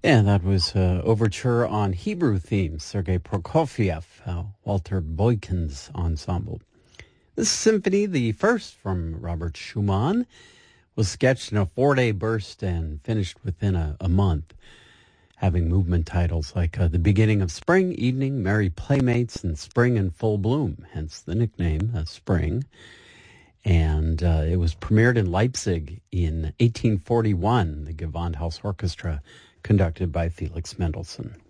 And that was overture on Hebrew themes, Sergei Prokofiev, Walter Boykin's ensemble. This symphony, the first from Robert Schumann, was sketched in a 4-day burst and finished within a month, having movement titles like The Beginning of Spring, Evening, Merry Playmates, and Spring in Full Bloom, hence the nickname, Spring. And it was premiered in Leipzig in 1841, the Gewandhaus Orchestra, conducted by Felix Mendelssohn.